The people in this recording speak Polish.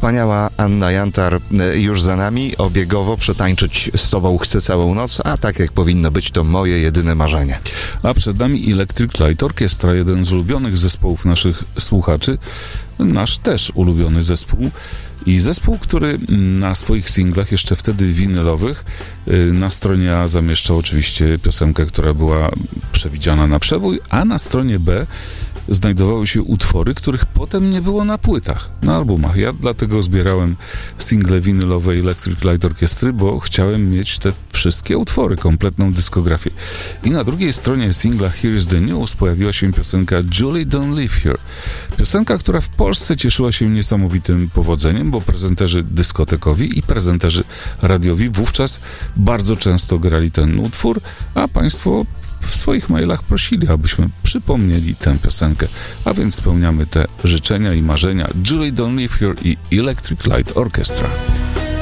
Wspaniała Anna Jantar już za nami. Obiegowo przetańczyć z tobą chcę całą noc, a tak jak powinno być, to moje jedyne marzenie. A przed nami Electric Light Orchestra, jeden z ulubionych zespołów naszych słuchaczy, nasz też ulubiony zespół. I zespół, który na swoich singlach, jeszcze wtedy winylowych, na stronie A zamieszczał oczywiście piosenkę, która była przewidziana na przebój, a na stronie B znajdowały się utwory, których potem nie było na płytach, na albumach. Ja dlatego zbierałem single winylowe Electric Light Orchestry, bo chciałem mieć te wszystkie utwory, kompletną dyskografię. I na drugiej stronie singla Here's the News pojawiła się piosenka Julie Don't Live Here. Piosenka, która w Polsce cieszyła się niesamowitym powodzeniem, bo prezenterzy dyskotekowi i prezenterzy radiowi wówczas bardzo często grali ten utwór, a państwo w swoich mailach prosili, abyśmy przypomnieli tę piosenkę, a więc spełniamy te życzenia i marzenia. Julie Don't Live Here i Electric Light Orchestra.